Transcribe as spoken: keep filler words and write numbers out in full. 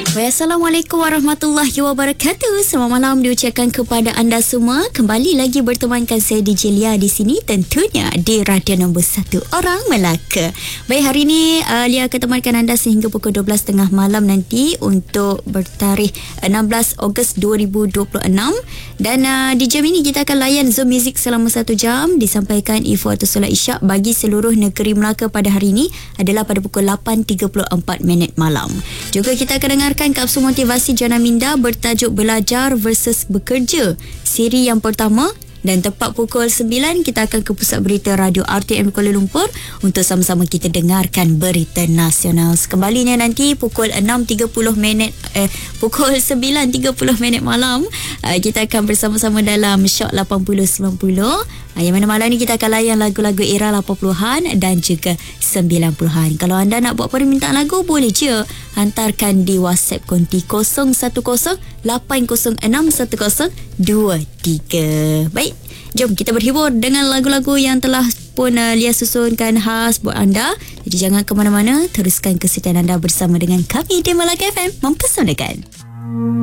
Assalamualaikum warahmatullahi wabarakatuh. Selamat malam diucapkan kepada anda semua. Kembali lagi bertemankan saya D J Lia di sini, tentunya di radio nombor satu Orang Melaka. Baik, hari ini uh, Lia akan temankan anda sehingga pukul dua belas tiga puluh malam nanti untuk bertarikh enam belas Ogos dua ribu dua puluh enam. Dan uh, di jam ini kita akan layan Zoom Music selama satu jam. Disampaikan info atau solat isyak bagi seluruh negeri Melaka pada hari ini adalah pada pukul lapan tiga puluh empat minit malam. Juga kita akan dengarkan kapsul motivasi Jana Minda bertajuk Belajar versus Bekerja, siri yang pertama. Dan tepat pukul sembilan kita akan ke pusat berita Radio R T M Kuala Lumpur untuk sama-sama kita dengarkan berita nasional. Kembalinya nanti pukul enam tiga puluh minit eh pukul sembilan tiga puluh minit malam, uh, kita akan bersama-sama dalam Shock lapan puluh sembilan puluh. Uh, yang mana malam ni kita akan layan lagu-lagu era lapan puluhan dan juga sembilan puluhan. Kalau anda nak buat permintaan lagu, boleh je hantarkan di WhatsApp konti kosong satu kosong lapan kosong enam satu kosong dua tiga. Baik, jom kita berhibur dengan lagu-lagu yang telah pun uh, Lia susunkan khas buat anda. Jadi jangan ke mana-mana, teruskan kesetiaan anda bersama dengan kami di Melaka F M Mempesonakan.